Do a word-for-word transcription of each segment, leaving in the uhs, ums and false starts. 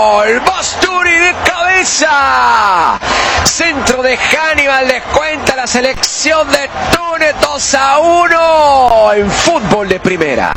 Basturi de cabeza. Centro de Hannibal, descuenta la selección de Túnez dos a uno en fútbol de primera.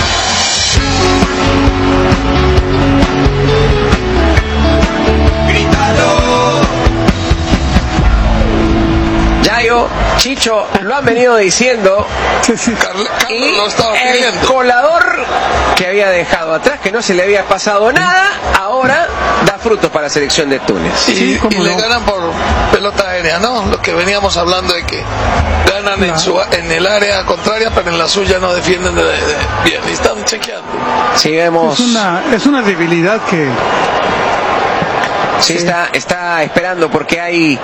Yayo, Chicho, lo han venido diciendo. Sí, sí. Carl, Carlos y lo estaba el pidiendo. colador que había dejado atrás, que no se le había pasado nada, ahora da frutos para la selección de Túnez. Y, Sí, y no. le ganan por pelota aérea, ¿no? Lo que veníamos hablando de que ganan en, su, en el área contraria, pero en la suya no defienden de, de, bien. Y están chequeando. Si vemos, Es una, es una debilidad que... sí, sí. Está, está esperando porque hay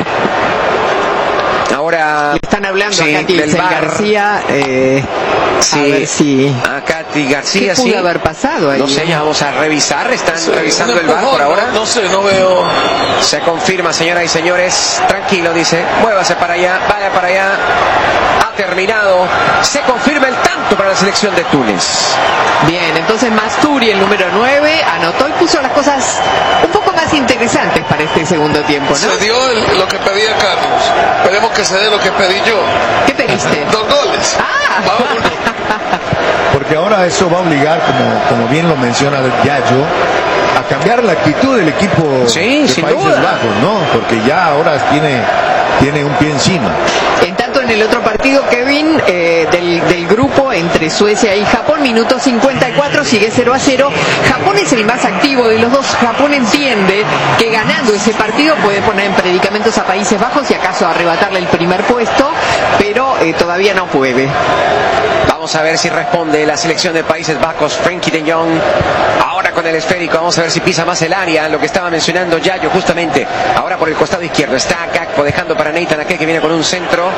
ahora. Le están hablando sí, a Katy del bar. García. Eh, Sí, a ver si... a Katy García, ¿Qué pudo sí. haber pasado ahí? No sé, ya vamos a revisar. Están Sí, revisando un el bar por empujón, ahora. No, no sé, no veo. Se confirma, señoras y señores. Tranquilo, dice. Muévase para allá, vaya para allá. Ha terminado. Se confirma el tanto para la selección de Túnez. Bien, entonces Masturi, el número nueve, anotó y puso las cosas un poco más interesantes para este segundo tiempo, ¿no? Se dio el- lo que pedía Carlos. Esperemos que se dé lo que pedí yo. ¿Qué pediste? Dos goles. Ah. Vámonos. Porque ahora eso va a obligar, como, como bien lo menciona Yayo, a cambiar la actitud del equipo Sí, de sin Países duda. Bajos, ¿no? Porque ya ahora tiene, tiene un pie encima. En tanto, en el otro partido, Kevin, eh, del, del grupo entre Suecia y Japón, minuto cincuenta y cuatro, sigue cero a cero. Japón es el más activo de los dos. Japón entiende que ganando ese partido puede poner en predicamentos a Países Bajos y acaso arrebatarle el primer puesto, pero eh, todavía no puede. Vamos a ver si responde la selección de Países Bajos. Frenkie de Jong ahora con el esférico. Vamos a ver si pisa más el área. Lo que estaba mencionando Yayo justamente. Ahora por el costado izquierdo está Gakpo dejando para Nathan Ake, que viene con un centro.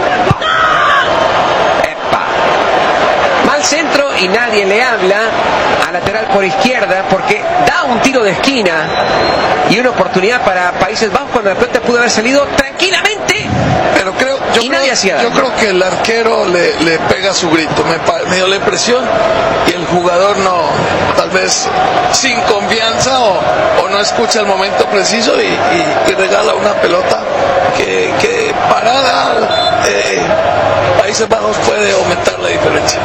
Epa. Mal centro y nadie le habla a lateral por izquierda porque da un tiro de esquina y una oportunidad para Países Bajos cuando la pelota pudo haber salido tranquilamente. Pero creo, yo, Y creo, nadie hacía yo daño. creo que el arquero le, le pega su grito, me, pa- me dio la impresión, y el jugador no, tal vez sin confianza o, o no escucha el momento preciso y, y- y regala una pelota que, que parada eh, Países Bajos puede aumentar la diferencia.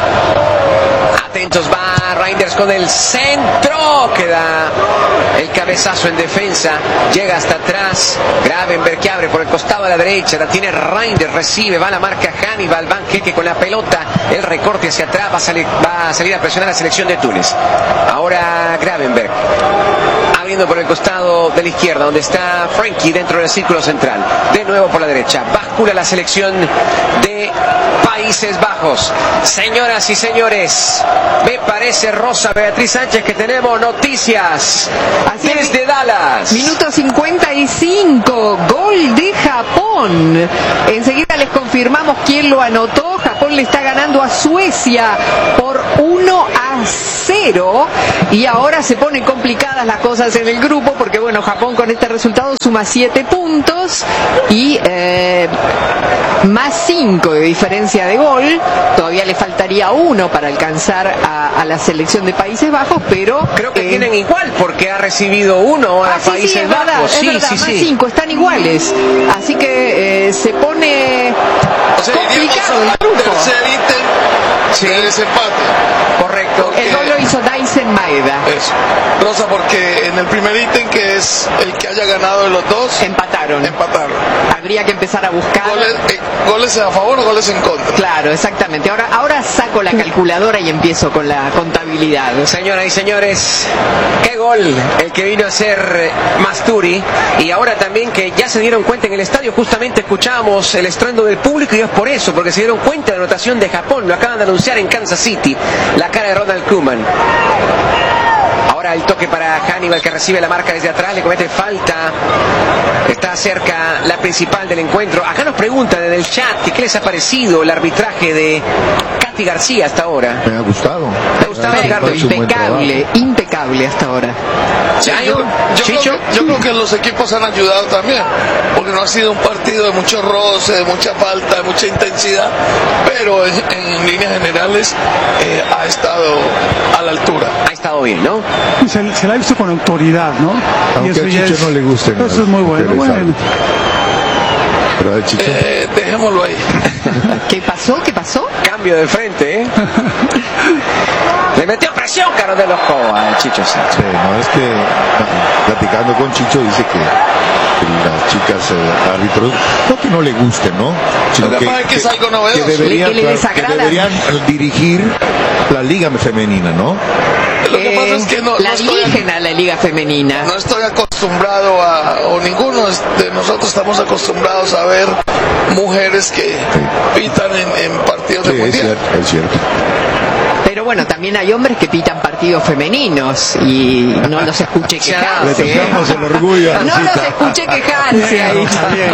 Atentos, va Reinders con el centro, queda el cabezazo en defensa, llega hasta atrás, Gravenberg que abre por el costado a la derecha, la tiene Reinders, recibe, va a la marca Hannibal, Van Keke con la pelota, el recorte hacia atrás, va a salir, va a, salir a presionar a la selección de Túnez. Ahora Gravenberg, abriendo por el costado de la izquierda, donde está Frenkie dentro del círculo central, de nuevo por la derecha, bascula la selección de Países Bajos. Señoras y señores, me parece, Rosa Beatriz Sánchez, que tenemos noticias Así es. desde Dallas. Minuto cincuenta y cinco, gol de Japón. Enseguida les confirmamos quién lo anotó. Japón le está ganando a Suecia por uno a cero y ahora se ponen complicadas las cosas en el grupo porque, bueno, Japón con este resultado suma siete puntos y eh, más cinco de diferencia de gol. Todavía le faltaría uno para alcanzar a, a la selección de Países Bajos, pero Creo que eh, tienen igual porque ha recibido uno a Ah, sí, Países sí, es Bajos. verdad, es sí, verdad, sí, más sí. cinco, están iguales. Así que eh, se pone O sea, iríamos complicado el al grupo. tercer ítem Sí. de desempate. Correcto. El gol lo hizo Dyson Maeda. Eso. Rosa, porque en el primer ítem, que es el que haya ganado de los dos, Empataron. empataron. Habría que empezar a buscar. Goles, eh, goles a favor o goles en contra. Claro, exactamente. Ahora, ahora saco la calculadora y empiezo con la contabilidad. Señoras y señores, qué gol el que vino a ser Masturi. Y ahora también que ya se dieron cuenta en el estadio, justamente escuchábamos el estruendo del público y es por eso, porque se dieron cuenta de la anotación de Japón. Lo acaban de anunciar en Kansas City, la cara de Ronald Koeman. Ahora el toque para Hannibal, que recibe la marca desde atrás, le comete falta. Está cerca la principal del encuentro. Acá nos preguntan en el chat que qué les ha parecido el arbitraje de Katy García hasta ahora. Me ha gustado. ¿Te ha gustado, Me ha Ricardo? hecho un buen Impecable, trabajo. impecable hasta ahora. Sí, ¿Ya, yo, yo Chicho? creo que, yo creo que los equipos han ayudado también, porque no ha sido un partido de mucho roce, de mucha falta, de mucha intensidad, pero en, en líneas generales eh, ha estado a la altura. Ha estado bien, ¿no? se, se la ha visto con autoridad, ¿no? Aunque y eso a ya Chicho es, no le guste, ¿no? Eso es muy bueno. bueno. Pero a Chicho... Eh, dejémoslo ahí. ¿Qué pasó? ¿Qué pasó? Cambio de frente, ¿eh? Le metió presión Carlos de los Coba al Chicho Sánchez. Sí, no, es que no, platicando con Chicho dice que, que las chicas eh, árbitros, no que no le gusten, ¿no? Sino Lo que pasa es que es algo novedoso. que deberían, Que le claro, desagrada. que deberían dirigir la liga femenina, ¿no? Lo que pasa es que no, la no estoy, dirigen a la Liga Femenina. no estoy acostumbrado a, o ninguno de nosotros estamos acostumbrados a ver mujeres que pitan en, en partidos Sí, de es mundial. cierto, es cierto. Pero bueno, también hay hombres que pitan partidos femeninos y no los escuché Le quejarse. ¿eh? tocamos el orgullo a No los Rosita. escuché quejarse ahí.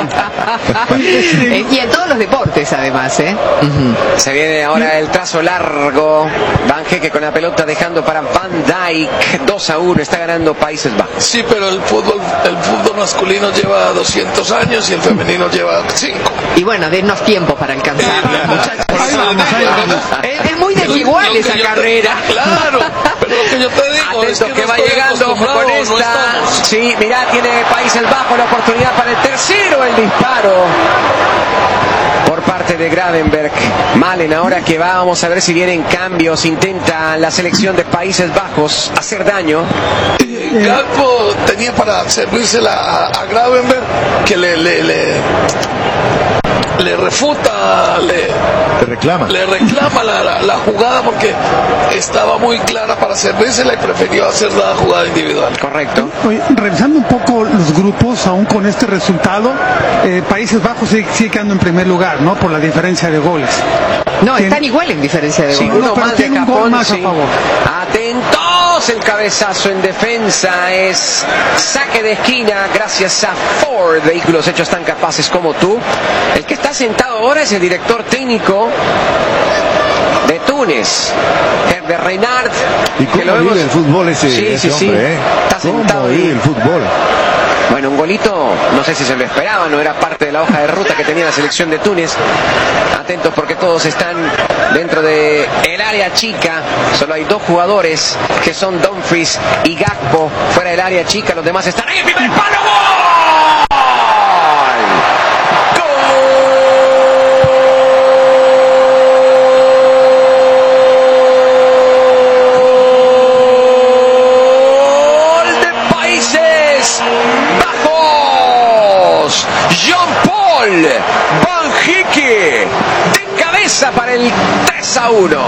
Eh, y en todos los deportes, además, ¿eh? Ujú. Se viene ahora el trazo largo. Van Heeke con la pelota dejando para Van Dijk. dos a uno. Está ganando Países Bajos. Sí, pero el fútbol, el fútbol masculino lleva doscientos años y el femenino lleva cinco. Y bueno, denos tiempo para alcanzarlo, muchachos. Ahí vamos, ahí vamos. Es, es muy desigual Lo que esa yo te- carrera. Claro, pero lo que yo te digo es Atento que, que no va estoy llegando acostumbrado, con no esta. estamos. Sí, mirá, tiene Países Bajos la oportunidad para el tercero, el disparo por parte de Gravenberg. Malen ahora que va, vamos a ver si vienen cambios. Intenta la selección de Países Bajos hacer daño. Eh, Gakpo tenía para servírsela a, a Gravenberg, que le, le, le, le refuta, le, Te reclama. le reclama la, la, la jugada porque estaba muy clara para servírsela y prefirió hacer la jugada individual. Correcto. Oye, revisando un poco los grupos, aún con este resultado, eh, Países Bajos sigue, sigue quedando en primer lugar, ¿no? Por la diferencia de goles. No, Tiene- están igual en diferencia de Sí, gol. uno pero más de tiene un gol Japón. más a Sí. favor. Atentos, el cabezazo en defensa es saque de esquina gracias a Ford. Vehículos hechos tan capaces como tú. El que está sentado ahora es el director técnico de Túnez, de Reinhard. ¿Y cómo que lo vive vemos- el fútbol ese, Sí, ese sí, sí. hombre, eh? Está sentado ¿Cómo ahí. vive el fútbol? Bueno, un golito, no sé si se lo esperaban, no era parte de la hoja de ruta que tenía la selección de Túnez. Atentos porque todos están dentro de el área chica. Solo hay dos jugadores que son Dumfries y Gakpo fuera del área chica. Los demás están ahí. ¡El primer palo! ¡Gol! ¡Gol de Países Bajos! Jean-Paul Van Heeke de cabeza para el tres a uno.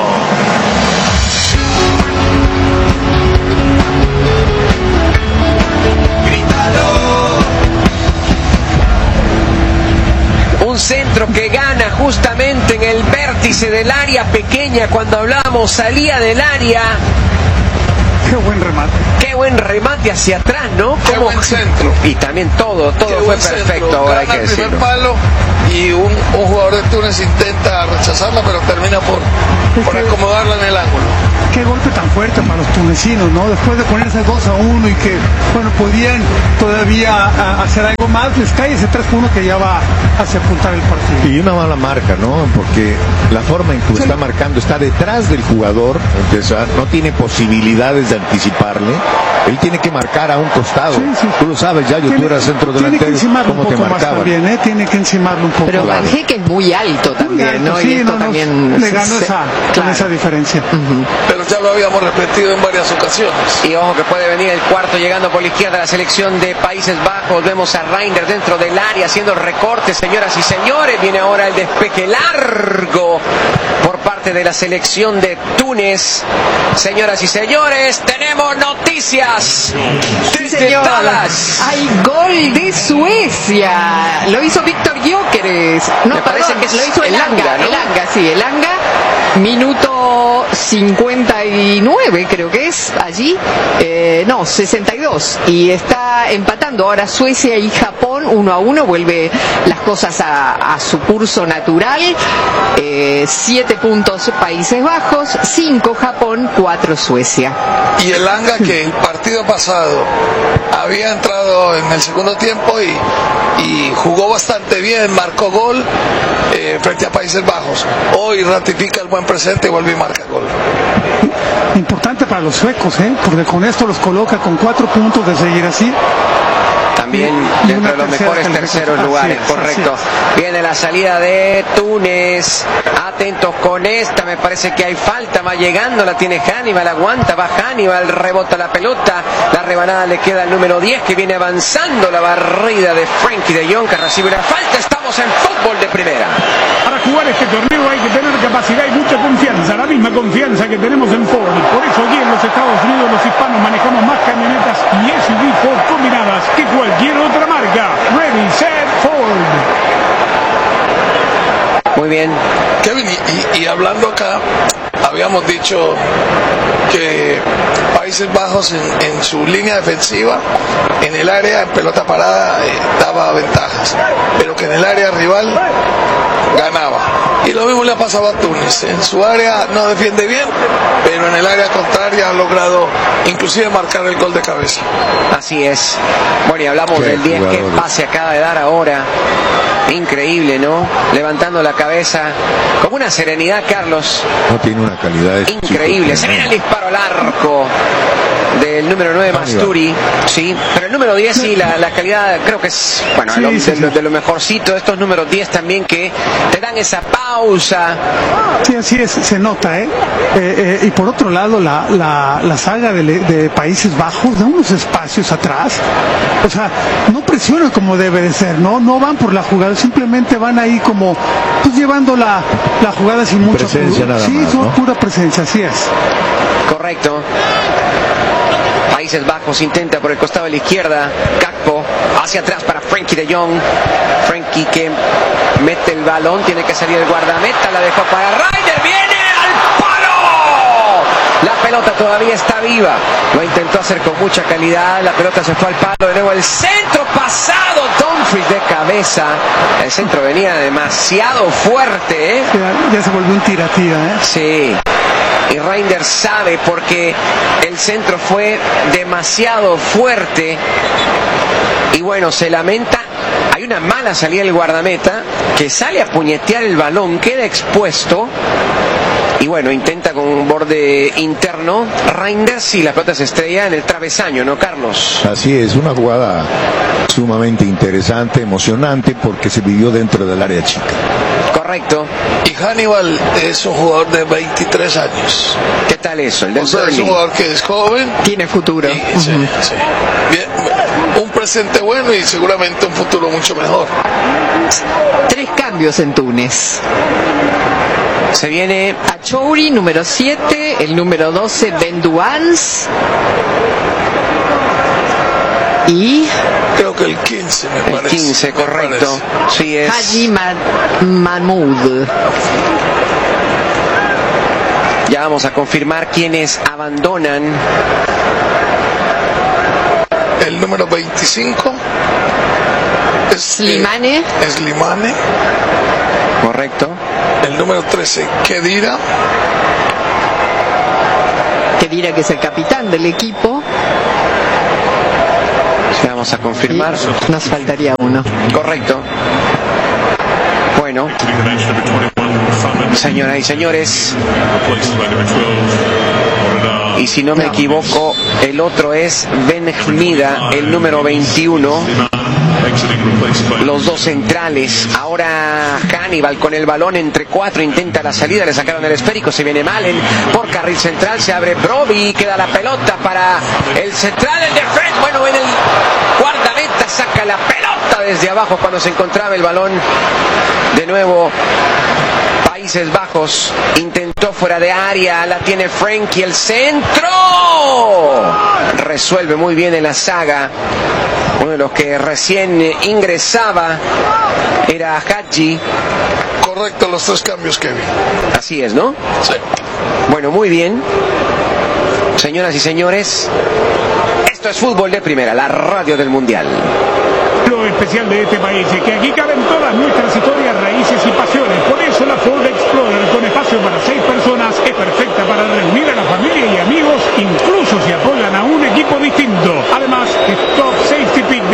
Un centro que gana justamente en el vértice del área pequeña. Cuando hablábamos salía del área. Qué buen remate. Qué buen remate hacia atrás, ¿no? Qué ¿Cómo? buen centro. Y también todo, todo Qué fue buen perfecto, centro. ahora hay Gana que el primer decirlo. palo y un, un jugador de Túnez intenta rechazarla, pero termina por, por acomodarla en el ángulo. Qué golpe tan fuerte para los tunecinos, ¿no? Después de ponerse dos a uno y que, bueno, podían todavía a, hacer algo más, les cae ese tres a uno que ya va a sepultar el partido. Y una mala marca, ¿no? Porque la forma en que está marcando está detrás del jugador, entonces no tiene posibilidades de anticiparle. Él tiene que marcar a un costado. Sí, sí. Tú lo sabes, ya yo tú Tiene- eras centro Tiene que delantero, encimarlo un cómo te poco más marcaban. también, ¿eh? Tiene que encimarlo un poco. Pero Claro. Van Heeke es muy alto también, Muy alto, ¿no? sí, y esto no, no, también le ganó se- esa, con claro. esa diferencia. Pero ya lo habíamos repetido en varias ocasiones. Y ojo que puede venir el cuarto llegando por la izquierda la selección de Países Bajos. Vemos a Reinders dentro del área haciendo recortes, señoras y señores. Viene ahora el despeje largo por parte de la selección de Túnez. Señoras y señores, tenemos noticias Sí, desde señor. Dallas. Hay gol de Suecia. Lo hizo Víctor Gyökeres. No, Me parece perdón, que es lo hizo el el Anga, Anga, ¿no? el Anga, sí, el Anga. Minuto cincuenta y nueve creo que es allí. Eh, no, sesenta y dos. Y está empatando ahora Suecia y Japón uno a uno. Vuelve las cosas a, a su curso natural. Eh, siete puntos Países Bajos, cinco Japón, cuatro Suecia. Y el Anga, que el partido pasado había entrado entrado en el segundo tiempo y, y jugó bastante bien, marcó gol eh, frente a Países Bajos. Hoy ratifica el buen presente y vuelve y marca gol. Importante para los suecos, ¿eh? Porque con esto los coloca con cuatro puntos de seguir así. También y dentro de los tercera mejores terceros así lugares, es, correcto. Viene la salida de Túnez, atentos con esta, me parece que hay falta, va llegando, la tiene Hannibal, aguanta, va Hannibal, rebota la pelota, la rebanada le queda al número diez que viene avanzando, la barrida de Frenkie de Jong que recibe la falta. Estamos en fútbol de primera. Para jugar este torneo hay que tener capacidad y mucha confianza, la misma confianza que tenemos en Ford. Por eso aquí en los Estados Unidos los hispanos manejamos más camionetas y S U V Ford combinadas que cualquier otra marca. Ready, set, Ford. Muy bien. Kevin, y, y, y hablando acá, habíamos dicho que Países Bajos en, en su línea defensiva, en el área, en pelota parada, eh, daba ventajas, pero que en el área rival ganaba. Y lo mismo le ha pasado a Túnez. En su área no defiende bien, pero en el área contraria ha logrado inclusive marcar el gol de cabeza. Así es. Bueno, y hablamos Qué del diez, que jugador. pase acaba de dar ahora. Increíble, ¿no? Levantando la cabeza con una serenidad, Carlos. No tiene una calidad de Increíble. Se viene el disparo al arco del número nueve, Hannibal. Masturi, sí, pero el número diez sí, la, la calidad creo que es, bueno, Sí, lo- sí, de, sí. lo- de lo mejorcito, estos números diez también que te dan esa pausa. Sí, así es, se nota, ¿eh? Eh, eh, y por otro lado, la, la, la saga de, le- de Países Bajos da unos espacios atrás. O sea, no presionan como debe de ser, ¿no? No van por la jugada, simplemente van ahí como, pues llevando la, la jugada sin mucha Presencia nada Sí, más, son ¿no? pura presencia, así es. Correcto. Países Bajos intenta por el costado de la izquierda. Gakpo hacia atrás para Frenkie de Jong. Frenkie que mete el balón, tiene que salir el guardameta, la dejó para Ryder, viene al palo. La pelota todavía está viva. Lo intentó hacer con mucha calidad. La pelota se fue al palo. De nuevo el centro pasado. Dumfries de cabeza. El centro venía demasiado fuerte, ¿eh? Ya, ya se volvió un tira-tira, ¿eh? Sí. Y Reinders sabe porque el centro fue demasiado fuerte. Y bueno, se lamenta. Hay una mala salida del guardameta que sale a puñetear el balón, queda expuesto. Y bueno, intenta con un borde interno Reinders y la pelota se estrella en el travesaño, ¿no, Carlos? Así es, una jugada sumamente interesante, emocionante, porque se vivió dentro del área chica. Correcto. Y Hannibal es un jugador de veintitrés años. ¿Qué tal eso? El del O sea, es un Burnley. jugador que es joven. Tiene futuro. Y, sí, sí. Bien, un presente bueno y seguramente un futuro mucho mejor. Tres cambios en Túnez. Se viene Achouri, número siete, el número doce, Benduans. Y Creo que el quince me el parece. quince, me correcto. parece. Sí es. Haji Ma- Mahmoud. Ya vamos a confirmar quiénes abandonan. El número veinticinco es Slimane. eh, Slimane. Correcto. El número trece, Kedira. Que dirá que es el capitán del equipo. Ya vamos a confirmar. Y nos faltaría uno. Correcto. Bueno, señoras y señores, y si no me equivoco, el otro es Ben Hmida, el número veintiuno. Los dos centrales. Ahora Hannibal con el balón entre cuatro intenta la salida, le sacaron el esférico, se viene Malen por carril central, se abre Broby, queda la pelota para el central, el defensa, bueno, en el guardameta saca la pelota desde abajo cuando se encontraba el balón. De nuevo Países Bajos intentó fuera de área, la tiene Frenkie, el centro resuelve muy bien en la saga. Uno de los que recién ingresaba era Hadji. Correcto, los tres cambios, Kevin. Así es, ¿no? Sí. Bueno, muy bien. Señoras y señores, esto es Fútbol de Primera, la radio del Mundial. Lo especial de este país es que aquí caben todas nuestras historias, raíces y pasiones. Por eso la Ford Explorer, con espacio para seis personas, es perfecta para reunir a la familia y amigos, incluso si apoyan a un equipo distinto. Además, es Top Safety Pit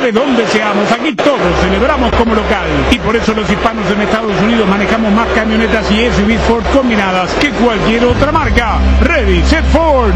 de donde seamos, aquí todos celebramos como local. Y por eso los hispanos en Estados Unidos manejamos más camionetas y S U Vs Ford combinadas que cualquier otra marca. Ready, set, Ford.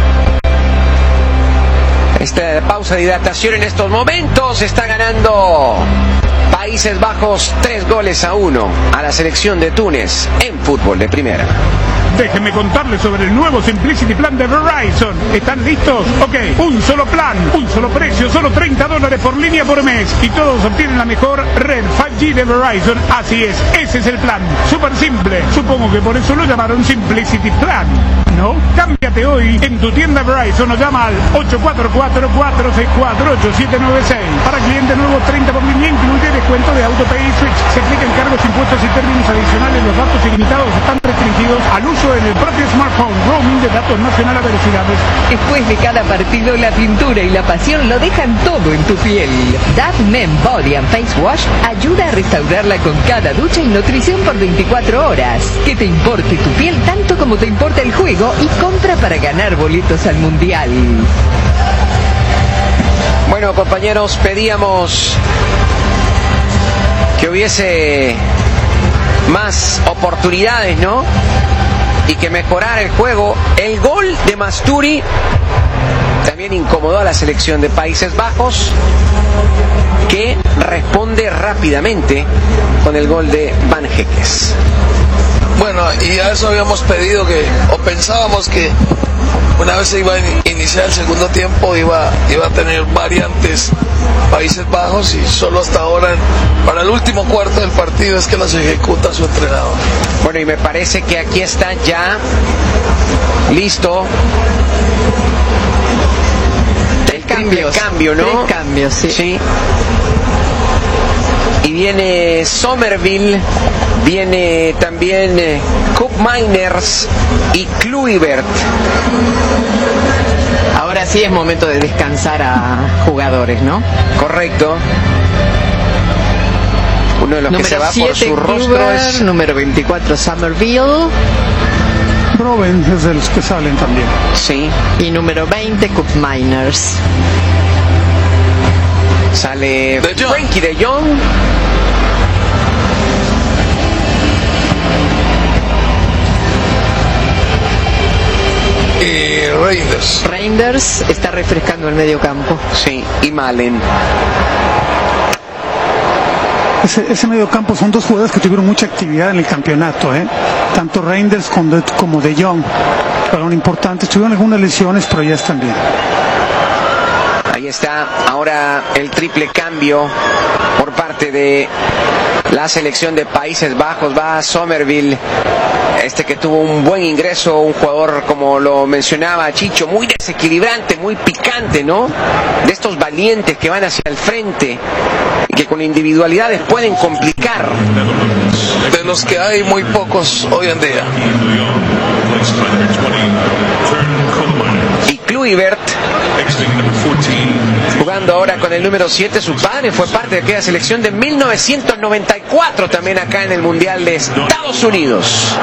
Esta pausa de hidratación en estos momentos está ganando Países Bajos tres goles a uno a la selección de Túnez en fútbol de primera. Déjenme contarles sobre el nuevo Simplicity Plan de Verizon. ¿Están listos? Ok, un solo plan, un solo precio, solo treinta dólares por línea por mes. Y todos obtienen la mejor red cinco G de Verizon. Así es, ese es el plan. Súper simple. Supongo que por eso lo llamaron Simplicity Plan, ¿no? Cámbiate hoy en tu tienda Verizon o llama al ocho cuatro cuatro, cuatro seis cuatro, ocho siete nueve seis. Para clientes nuevos, treinta por línea, incluye descuento de AutoPay y Switch. Se aplican cargos, impuestos y términos adicionales. Los datos ilimitados están restringidos al uso en el propio smartphone. Roaming de datos nacional a velocidades. Después de cada partido, la pintura y la pasión lo dejan todo en tu piel. Dove Men Body and Face Wash ayuda a restaurarla con cada ducha y nutrición por veinticuatro horas. Que te importe tu piel tanto como te importa el juego y compra para ganar boletos al Mundial. Bueno, compañeros, pedíamos que hubiese más oportunidades, ¿no? Y que mejorara el juego. El gol de Masturi también incomodó a la selección de Países Bajos, que responde rápidamente con el gol de Van Hekkes. Bueno, y a eso habíamos pedido que, o pensábamos que una vez se iba a iniciar el segundo tiempo, iba, iba a tener variantes Países Bajos, y solo hasta ahora, para el último cuarto del partido, es que las ejecuta su entrenador. Bueno, y me parece que aquí está ya listo el triple cambio, ¿no? Tres cambios, sí. Sí. Y viene Somerville, viene también eh, Koopmeiners y Kluivert. Ahora sí es momento de descansar a jugadores, ¿no? Correcto. Uno de los Número que se va por su rostro Kluivert, es... número veinticuatro Somerville. Broven es de los que salen también. Sí. Y número veinte Koopmeiners. Sale De Jong. Frenkie de Jong. Y Reinders. Reinders está refrescando el medio campo. Sí, y Malen. Ese, ese medio campo son dos jugadores que tuvieron mucha actividad en el campeonato, ¿eh? Tanto Reinders como de, como de Jong fueron importantes, tuvieron algunas lesiones, pero ya están bien. Ahí está ahora el triple cambio por parte de la selección de Países Bajos. Va a Somerville, este que tuvo un buen ingreso, un jugador, como lo mencionaba Chicho, muy desequilibrante, muy picante, ¿no? De estos valientes que van hacia el frente y que con individualidades pueden complicar. De los que hay muy pocos hoy en día. Y Kluivert, jugando ahora con el número siete, su padre fue parte de aquella selección de mil novecientos noventa y cuatro, también acá en el Mundial de Estados Unidos.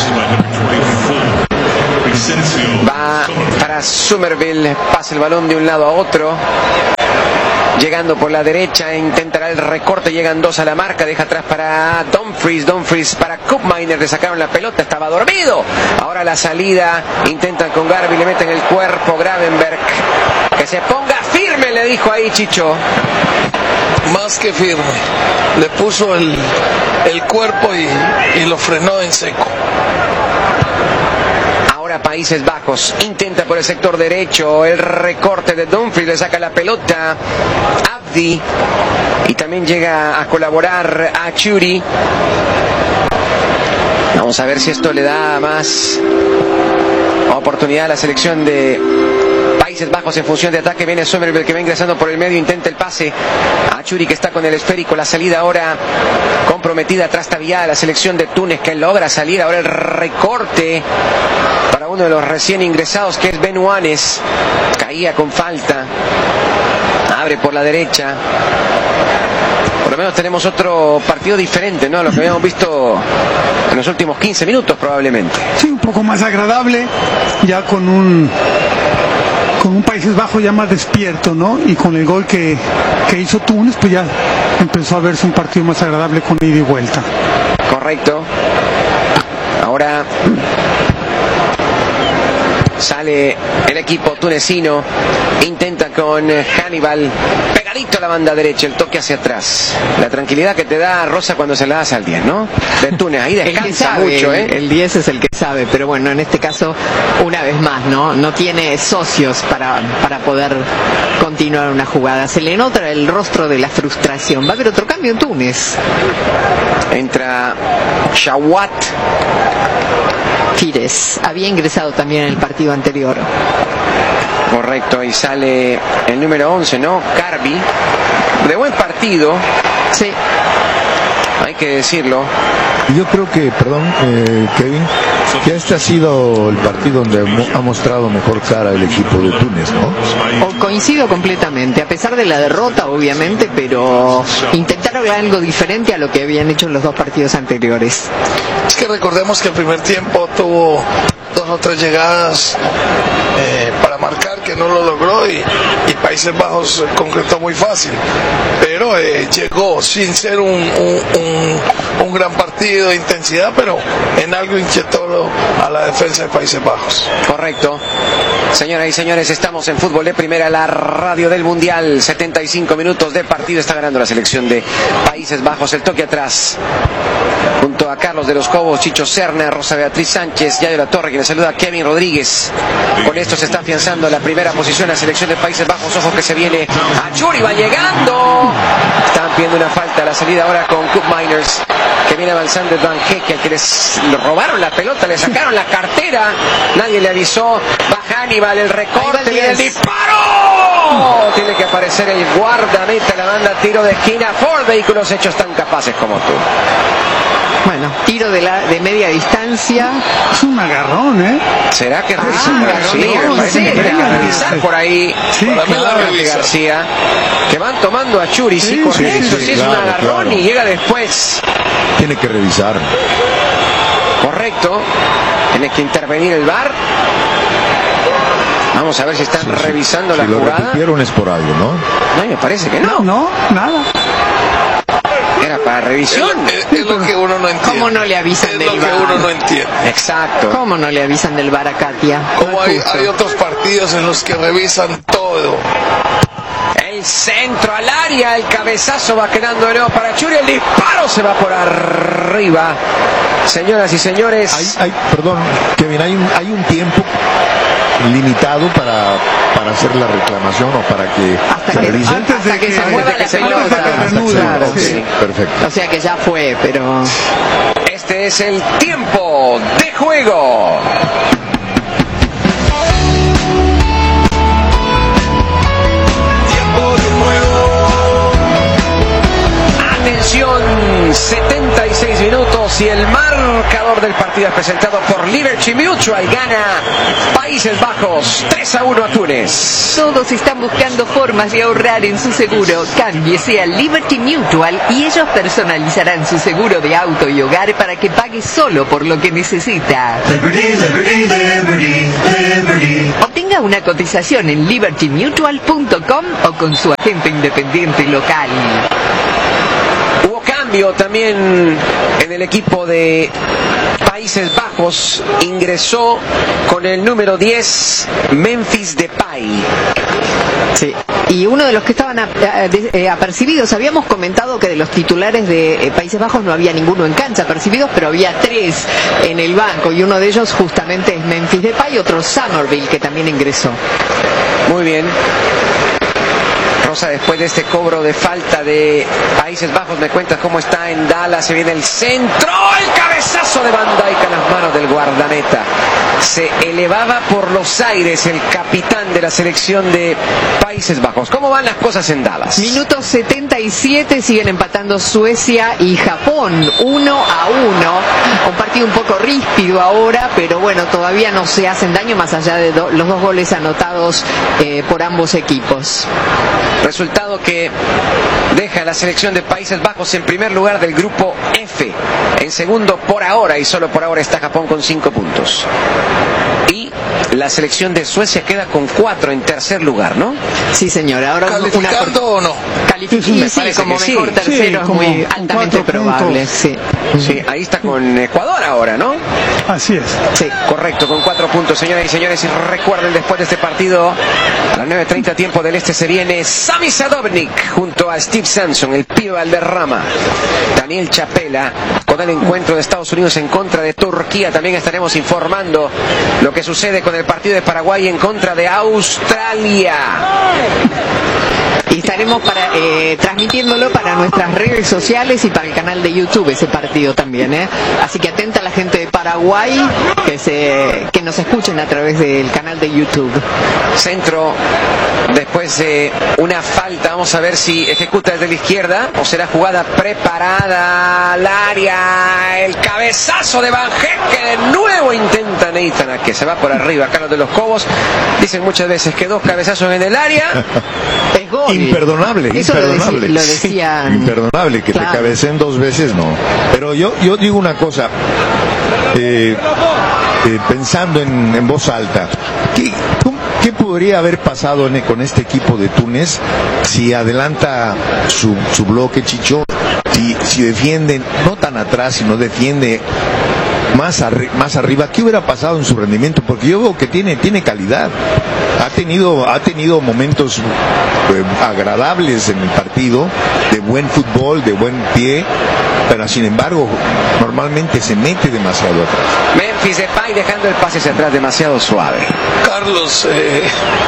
Va para Somerville, pasa el balón de un lado a otro, llegando por la derecha, intentará el recorte, llegan dos a la marca, deja atrás para Dumfries, Dumfries para Koopmeiners, le sacaron la pelota, estaba dormido. Ahora la salida, intentan con Garbi, le meten el cuerpo, Gravenberg, que se ponga firme, le dijo ahí Chicho. Más que firme, le puso el, el cuerpo y, y lo frenó en seco. Ahora Países Bajos intenta por el sector derecho el recorte de Dumfries, le saca la pelota Abdi y también llega a colaborar a Churi. Vamos a ver si esto le da más oportunidad a la selección de Países Bajos en función de ataque. Viene Somerville, que va ingresando por el medio, intenta el pase a Churi, que está con el esférico. La salida ahora comprometida, trastabillada la selección de Túnez, que logra salir. Ahora el recorte para uno de los recién ingresados, que es Benuanes, caía con falta, abre por la derecha. Por lo menos tenemos otro partido diferente, ¿no? Lo que habíamos visto en los últimos quince minutos probablemente. Sí, un poco más agradable, ya con un con con un Países Bajos ya más despierto, ¿no? Y con el gol que, que hizo Túnez, pues ya empezó a verse un partido más agradable con ida y vuelta. Correcto. Ahora sale el equipo tunecino, intenta con Hannibal, pegadito a la banda derecha, el toque hacia atrás. La tranquilidad que te da Rosa cuando se la das al diez, ¿no? De Túnez, ahí descansa sabe, mucho, ¿eh? El diez es el que sabe, pero bueno, en este caso, una vez más, ¿no? No tiene socios para, para poder continuar una jugada. Se le nota el rostro de la frustración. Va a haber otro cambio en Túnez. Entra Shawat. Pires había ingresado también en el partido anterior. Correcto, y sale el número once, ¿no? Carby. De buen partido. Sí. Hay que decirlo. Yo creo que, perdón, eh, Kevin, que este ha sido el partido donde ha mostrado mejor cara el equipo de Túnez, ¿no? O coincido completamente, a pesar de la derrota, obviamente, pero intentaron algo diferente a lo que habían hecho en los dos partidos anteriores. Es que recordemos que el primer tiempo tuvo dos o tres llegadas eh, para marcar, que no lo logró, y, y Países Bajos concretó muy fácil, pero eh, llegó sin ser un, un, un, un gran partido de intensidad, pero en algo inquietó a la defensa de Países Bajos. Correcto. Señoras y señores, estamos en Fútbol de Primera, la radio del Mundial. setenta y cinco minutos de partido, está ganando la selección de Países Bajos. El toque atrás junto a Carlos de los Cobos, Chicho Serna, Rosa Beatriz Sánchez, Yayo La Torre, quien le saluda a Kevin Rodríguez. Con esto se está afianzando la primera posición la selección de Países Bajos. Ojo que se viene a Churi, va llegando. Están pidiendo una falta a la salida ahora con Cook Miners, que viene avanzando el Banqueque, al que les robaron la pelota, le sacaron la cartera, nadie le avisó. Va Hannibal, el recorte, viene el disparo. Tiene que aparecer el guardameta, la banda tiro de esquina. Ford Vehículos hechos tan capaces como tú. Bueno, tiro de, la, de media distancia. Es un agarrón, ¿eh? ¿Será que Ah, revisa? agarrón, Sí, no, me parece sí, que tiene que claro. revisar por ahí. Sí, Para mí la claro. revisa. García, que van tomando a Churi, sí, Sí, correcto, sí, sí, es claro, un agarrón claro. y llega después. Tiene que revisar. Correcto, tiene que intervenir el V A R. Vamos a ver si están Sí, sí. revisando Si la lo jugada. repitieron es por algo, ¿no? No, me parece que no. No, nada. Era para Es revisión. lo, es- es lo que uno no entiende. ¿Cómo no le avisan Es del lo que V A R? uno no entiende. Exacto. ¿Cómo no le avisan del V A R a Katia? Como No es hay, justo. hay otros partidos en los que revisan todo. El centro al área, el cabezazo va quedando de nuevo para Churi, el disparo se va por arriba. Señoras y señores, Hay, hay, perdón, Kevin, hay un, hay un tiempo limitado para, para hacer la reclamación o para que Hasta se que- revise. Antes de Hasta que que, se mueva antes de la que se pelota. mueva, Hasta que Hasta que se- reanude, ok, sí. perfecto. O sea que ya fue, pero... este es el tiempo de juego. Atención, setenta y seis minutos y el marcador del partido es presentado por Liberty Mutual. Gana Países Bajos tres a uno a Túnez. Todos están buscando formas de ahorrar en su seguro. Cámbiese a Liberty Mutual y ellos personalizarán su seguro de auto y hogar para que pague solo por lo que necesita. Obtenga una cotización en liberty mutual punto com o con su agente independiente local. Hubo cambio también en el equipo de Países Bajos. Ingresó con el número diez Memphis Depay. Sí. Y uno de los que estaban a- a- de- eh, apercibidos, habíamos comentado que de los titulares de eh, Países Bajos no había ninguno en cancha apercibidos, pero había tres en el banco y uno de ellos justamente es Memphis Depay, otro Somerville que también ingresó. Muy bien. Rosa, después de este cobro de falta de Países Bajos, me cuentas cómo está en Dallas. Se viene el centro, el cabezazo de Van Dijk a las manos del guardameta. Se elevaba por los aires el capitán de la selección de Países Bajos. ¿Cómo van las cosas en Dallas? Minuto setenta y siete, siguen empatando Suecia y Japón, uno a uno. Un partido un poco ríspido ahora, pero bueno, todavía no se hacen daño más allá de do- los dos goles anotados eh, por ambos equipos. Resultado que deja a la selección de Países Bajos en primer lugar del grupo F. En segundo por ahora, y solo por ahora, está Japón con cinco puntos. Y la selección de Suecia queda con cuatro en tercer lugar, ¿no? Sí, señor. Ahora ¿Calificando una... o no? Calificando, sí, sí, como mejor sí. tercero, sí, es como muy altamente probable. Sí. Sí, ahí está con Ecuador ahora, ¿no? Así es. Sí, correcto, con cuatro puntos, señoras y señores. Y recuerden, después de este partido, a las nueve treinta tiempo del este, se viene Sami Sadovnik junto a Steve Sampson, el pibe Valderrama, Daniel Chapela, con el encuentro de Estados Unidos en contra de Turquía. También estaremos informando lo que sucede con el partido de Paraguay en contra de Australia. Y estaremos para, eh, transmitiéndolo para nuestras redes sociales y para el canal de YouTube ese partido también, ¿eh? Así que atenta a la gente de Paraguay que se que nos escuchen a través del canal de YouTube. Centro, después de una falta, vamos a ver si ejecuta desde la izquierda o será jugada preparada al área. El cabezazo de Van Gek, que de nuevo intenta Nathan, que se va por arriba. Carlos de los Cobos, dicen muchas veces que dos cabezazos en el área es gol. Imperdonable, Eso imperdonable. Lo, decí, lo decían. Imperdonable, que claro. Te cabeceen dos veces, no. Pero yo, yo digo una cosa, eh, eh, pensando en, en voz alta, ¿qué, ¿qué podría haber pasado en, con este equipo de Túnez si adelanta su, su bloque, Chicho, si, si defienden, no tan atrás, sino defiende más, arri más arriba? ¿Qué hubiera pasado en su rendimiento? Porque yo veo que tiene, tiene calidad. Ha tenido, ha tenido momentos eh, agradables en el partido, de buen fútbol, de buen pie, pero sin embargo, normalmente se mete demasiado atrás. Memphis Depay dejando el pase hacia atrás demasiado suave. Carlos, eh,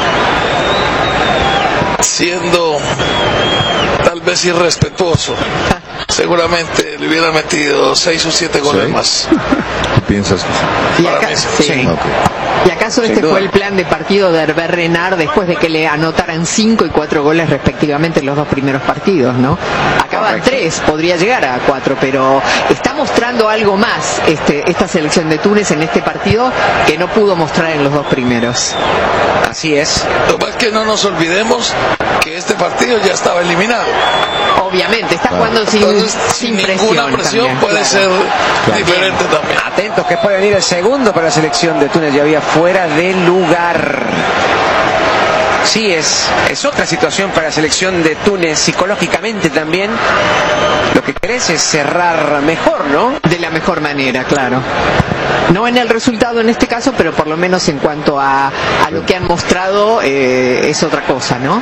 siendo tal vez irrespetuoso, seguramente le hubiera metido seis o siete goles ¿Sí? más. ¿Tú piensas que sí? Para acá, mí sí. sí. sí. Okay. ¿Y acaso este fue el plan de partido de Hervé Renard después de que le anotaran cinco y cuatro goles respectivamente en los dos primeros partidos, ¿no? Acaban tres, podría llegar a cuatro, pero está mostrando algo más este, esta selección de Túnez en este partido que no pudo mostrar en los dos primeros. Así es. Lo más que no nos olvidemos que este partido ya estaba eliminado. Obviamente, está jugando claro. sin, Entonces, sin sin presión. ninguna presión también, puede claro. ser claro. diferente también. Atentos que puede venir el segundo para la selección de Túnez, ya había fuera de lugar. Sí, es, es otra situación para la selección de Túnez, psicológicamente también. Lo que querés es cerrar mejor, ¿no? De la mejor manera, claro. No en el resultado en este caso, pero por lo menos en cuanto a, a lo que han mostrado, eh, es otra cosa, ¿no?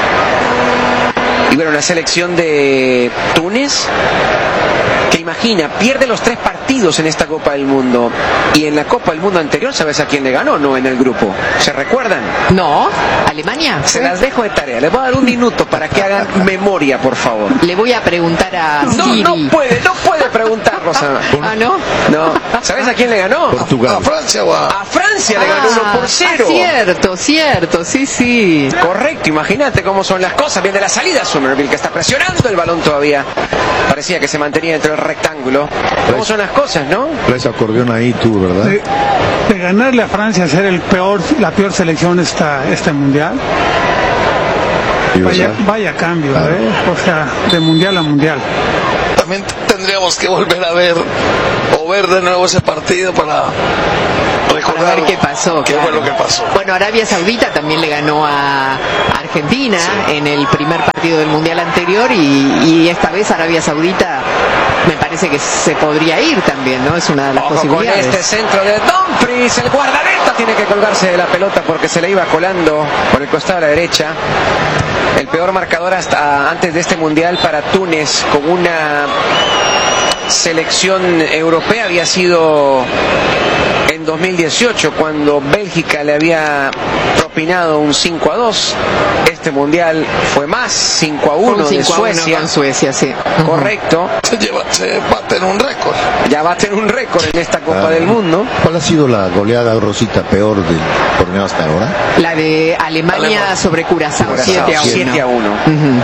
Y bueno, una selección de Túnez que imagina, pierde los tres partidos en esta Copa del Mundo. Y en la Copa del Mundo anterior, ¿sabes a quién le ganó? No, en el grupo. ¿Se recuerdan? No, ¿Alemania? Se las dejo de tarea. Les voy a dar un minuto para que hagan memoria, por favor. Le voy a preguntar a Siri. No, no puede, no puede preguntar, Rosana. Ah, ¿no? No. ¿Sabes a quién le ganó? Portugal. ¿A Francia o a...? A Francia le ganó Ah, uno por cero. ah, cierto, cierto, sí, sí. Correcto, imagínate cómo son las cosas. Viene la salida Somerville, que está presionando el balón todavía. Parecía que se mantenía dentro del rectángulo. ¿Cómo son las cosas, no? Traes acordeón ahí tú, ¿verdad? De, de ganarle a Francia, ser el peor, la peor selección esta, este mundial. Sí, Vaya, ¿verdad? vaya cambio, Claro. ¿eh? O sea, de mundial a mundial. También tendríamos que volver a ver o ver de nuevo ese partido para recordar Para ver qué pasó. qué claro. fue lo que pasó. Bueno, Arabia Saudita también le ganó a Argentina Sí. en el primer partido del mundial anterior y, y esta vez Arabia Saudita me parece que se podría ir también, ¿no? Es una de las Ojo con posibilidades. este centro de Dumfries, el guardameta tiene que colgarse de la pelota porque se le iba colando por el costado a la derecha. El peor marcador hasta antes de este mundial para Túnez con una selección europea había sido en dos mil dieciocho, cuando Bélgica le había propinado un cinco a dos. Este mundial fue más, cinco a uno de Suecia. Con Suecia, sí. Correcto. Se, lleva, se bate en un récord. Ya va a tener un récord en esta Copa Ah. del Mundo. ¿Cuál ha sido la goleada, Rosita, peor del torneo hasta ahora? La de Alemania Alemania. sobre Curazao, Curazao, siete a uno. siete a uno. Ujú.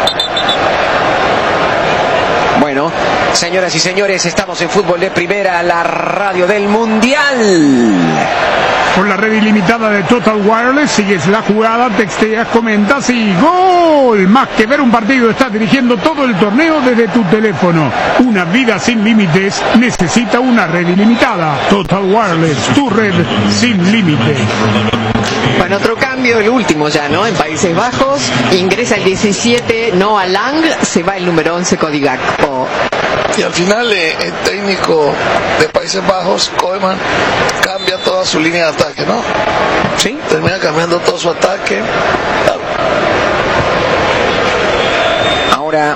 Bueno, señoras y señores, estamos en Fútbol de Primera, la radio del Mundial. Con la red ilimitada de Total Wireless, sigues la jugada, texteas, comentas y ¡gol! Más que ver un partido, estás dirigiendo todo el torneo desde tu teléfono. Una vida sin límites necesita una red ilimitada. Total Wireless, tu red sin límites. Bueno, otro cambio, el último ya, ¿no? En Países Bajos, ingresa el diecisiete Noah Lang, se va el número once Cody Gakpo. Y al final eh, el técnico de Países Bajos, Koeman, cambia toda su línea de ataque, ¿no? Sí. Termina cambiando todo su ataque. Claro. Ahora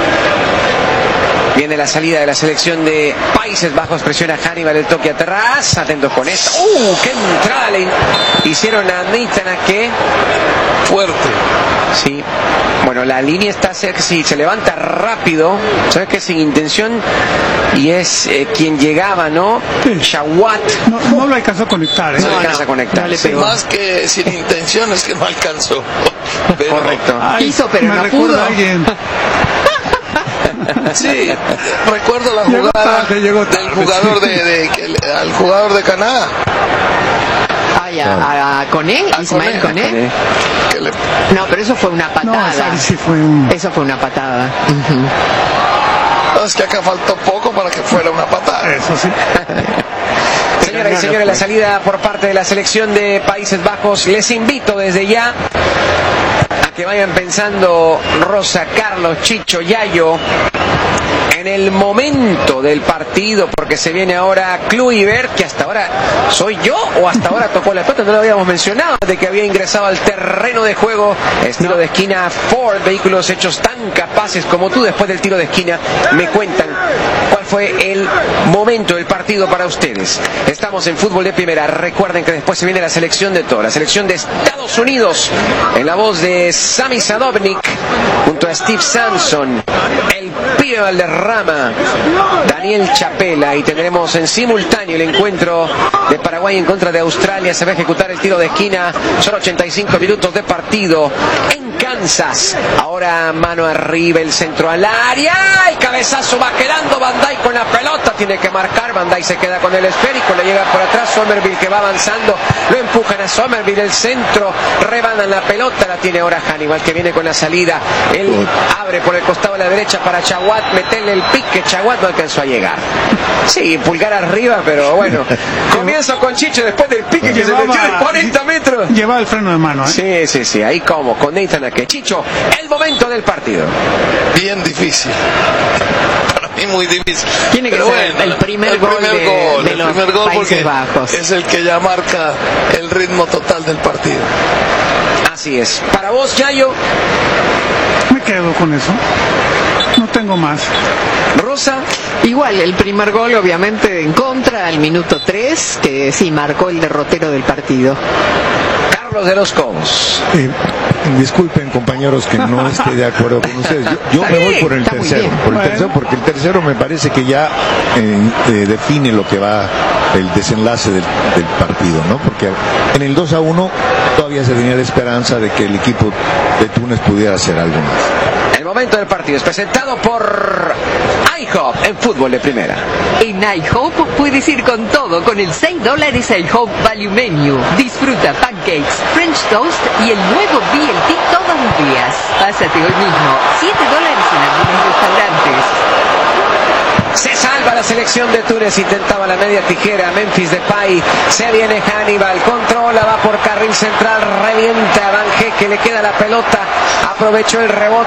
viene la salida de la selección de Países Bajos, presiona Hannibal, el toque atrás, atentos con esto. ¡Uh! ¡Qué entrada le hicieron a Nathan Ake! Fuerte. Sí. Bueno, la línea está sexy, se levanta rápido, sabes que sin intención, y es eh, quien llegaba, ¿no? Sí. Shawat. No, no lo alcanzó a conectar, ¿eh? No, no alcanza a conectar. no le Sí. pegó. Más que sin intención es que no alcanzó. Pero, Correcto. Ay, Quiso, pero me no recuerda pudo. a alguien. Sí, recuerdo la Llegó jugada tarde, llegó del tarde, jugador sí. de, de, que- al jugador de Canadá. Ay, a, a Coné, A Ismael Koné. Coné. Que le, No, pero eso fue una No, patada. esa sí fue un... Eso fue una patada. Ujú. no, es que acá faltó poco para que fuera una patada. Eso sí. Señoras y señores, la salida por parte de la selección de Países Bajos. Les invito desde ya a que vayan pensando Rosa, Carlos, Chicho, Yayo, en el momento del partido, porque se viene ahora Kluivert, que hasta ahora soy yo o hasta ahora tocó la pelota, no lo habíamos mencionado, de que había ingresado al terreno de juego, estilo de esquina Ford, vehículos hechos tan capaces como tú. Después del tiro de esquina me cuentan cuál fue el momento del partido para ustedes. Estamos en Fútbol de Primera. Recuerden que después se viene la selección de todo, la selección de Estados Unidos, en la voz de Sami Sadovnik, junto a Steve Sampson, el pibe Valderrama, Daniel Chapela, y tendremos en simultáneo el encuentro de Paraguay en contra de Australia. Se va a ejecutar el tiro de esquina, son ochenta y cinco minutos de partido en Kansas. Ahora mano arriba, el centro al área, el cabezazo va quedando Van Dijk con la pelota, tiene que marcar, Van Dijk se queda con el esférico, le llega por atrás Somerville, que va avanzando, lo empujan a Somerville, el centro, rebanan la pelota, la tiene ahora Hannibal, que viene con la salida, él abre por el costado a la derecha para Chaguat, meterle el pique, Chaguat no alcanzó a llegar. Sí, pulgar arriba, pero bueno, comienzo con Chicho después del pique que se metió de cuarenta metros. Llevaba el freno de mano, ¿eh? Sí, sí, sí, ahí como, con Nathan Ake. Chicho, el momento del partido. Bien difícil. Para mí muy difícil. Tiene que Pero ser bueno, el primer el gol primer de- gol, de el los primer gol Países porque Bajos. es el que ya marca el ritmo total del partido. Así es. Para vos, Yayo, Me quedo con eso. No tengo más. Rosa, Igual, el primer gol obviamente en contra, al minuto tres, que sí marcó el derrotero del partido. Carlos de los Cobos. Eh, disculpen, compañeros, que no esté de acuerdo con ustedes. Yo, yo Está me voy bien, por el está muy tercero, bien. por el Bueno. tercero, porque el tercero me parece que ya eh, eh, define lo que va el desenlace del, del partido, ¿no? Porque en el dos a uno todavía se tenía la esperanza de que el equipo de Túnez pudiera hacer algo más. El momento del partido es presentado por iHop en Fútbol de Primera. En iHop puedes ir con todo con el seis dólares iHop Value Menu. Disfruta pancakes, French toast y el nuevo B L T todos los días. Pásate hoy mismo. siete dólares en algunos restaurantes. Se salva la selección de Túnez, intentaba la media tijera, Memphis Depay, se viene Hannibal, controla, va por carril central, revienta a Van Gek, que le queda la pelota, aprovechó el rebote.